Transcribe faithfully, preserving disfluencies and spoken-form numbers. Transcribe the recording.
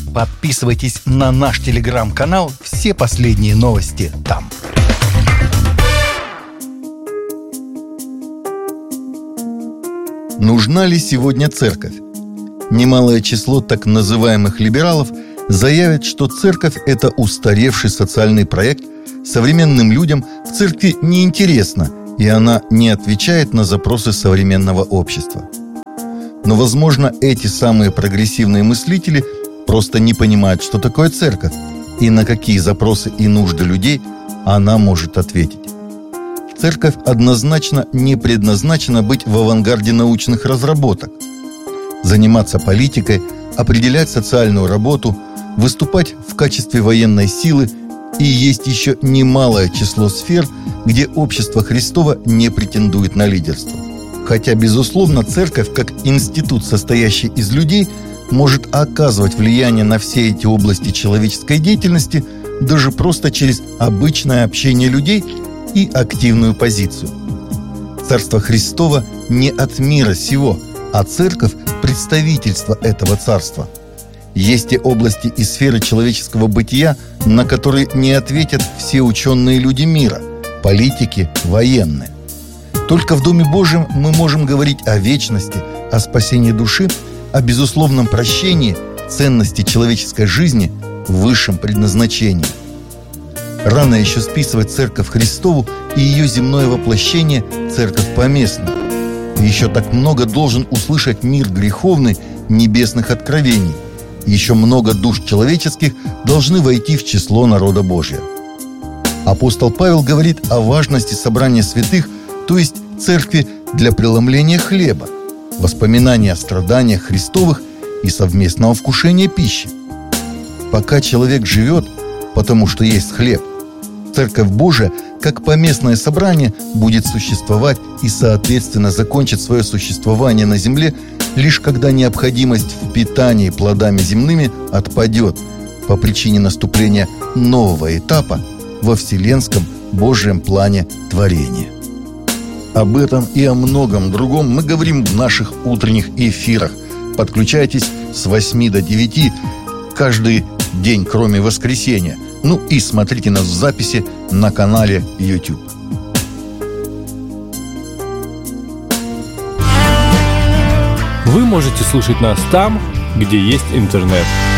Подписывайтесь на наш телеграм-канал, все последние новости там. Нужна ли сегодня церковь? Немалое число так называемых либералов заявят, что церковь – это устаревший социальный проект, современным людям в церкви неинтересно, и она не отвечает на запросы современного общества. Но, возможно, эти самые прогрессивные мыслители просто не понимают, что такое церковь и на какие запросы и нужды людей она может ответить. Церковь однозначно не предназначена быть в авангарде научных разработок, заниматься политикой, определять социальную работу, выступать в качестве военной силы, и есть еще немалое число сфер, где общество Христово не претендует на лидерство. Хотя, безусловно, церковь, как институт, состоящий из людей, может оказывать влияние на все эти области человеческой деятельности даже просто через обычное общение людей и активную позицию. Царство Христово не от мира сего, а церковь – представительство этого царства. Есть те области и сферы человеческого бытия, на которые не ответят все ученые люди мира, политики, военные. Только в Доме Божьем мы можем говорить о вечности, о спасении души, о безусловном прощении, ценности человеческой жизни, высшем предназначении. Рано еще списывать Церковь Христову и ее земное воплощение Церковь поместную. Еще так много должен услышать мир греховный небесных откровений. Еще много душ человеческих должны войти в число народа Божия. Апостол Павел говорит о важности собрания святых, то есть церкви для преломления хлеба, воспоминания о страданиях Христовых и совместного вкушения пищи. Пока человек живет, потому что есть хлеб, Церковь Божия, как поместное собрание, будет существовать и, соответственно, закончит свое существование на земле, лишь когда необходимость в питании плодами земными отпадет по причине наступления нового этапа во вселенском Божьем плане творения. Об этом и о многом другом мы говорим в наших утренних эфирах. Подключайтесь с восьми до девяти каждый день, кроме воскресенья. Ну и смотрите нас в записи на канале YouTube. Вы можете слушать нас там, где есть интернет.